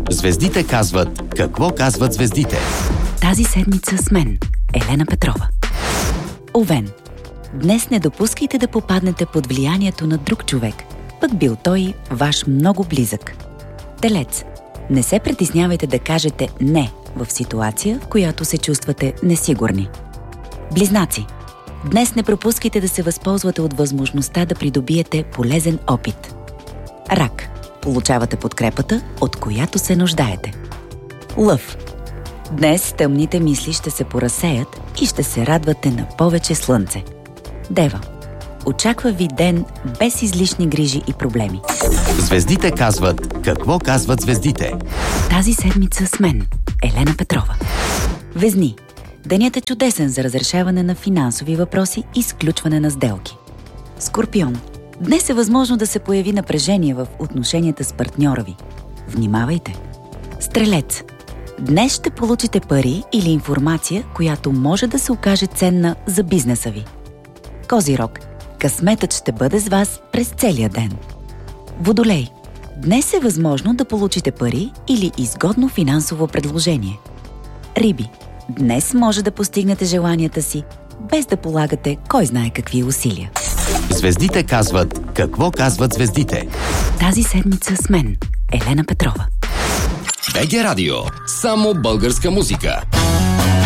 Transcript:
Звездите казват какво казват звездите. Тази седмица с мен, Елена Петрова. Овен. Днес не допускайте да попаднете под влиянието на друг човек, пък бил той ваш много близък. Телец. Не се притеснявайте да кажете «не» в ситуация, в която се чувствате несигурни. Близнаци. Днес не пропускайте да се възползвате от възможността да придобиете полезен опит. Рак. Получавате подкрепата, от която се нуждаете. Лъв. Днес тъмните мисли ще се поразсеят и ще се радвате на повече слънце. Дева. Очаква ви ден без излишни грижи и проблеми. Звездите казват какво казват звездите. Тази седмица с мен, Елена Петрова. Везни. Денят е чудесен за разрешаване на финансови въпроси и сключване на сделки. Скорпион. Днес е възможно да се появи напрежение в отношенията с партньора ви. Внимавайте! Стрелец. Днес ще получите пари или информация, която може да се окаже ценна за бизнеса ви. Козирог. Късметът ще бъде с вас през целия ден. Водолей. Днес е възможно да получите пари или изгодно финансово предложение. Риби. Днес може да постигнете желанията си, без да полагате кой знае какви усилия. Звездите казват какво казват звездите. Тази седмица с мен, Елена Петрова. БГ Радио. Само българска музика.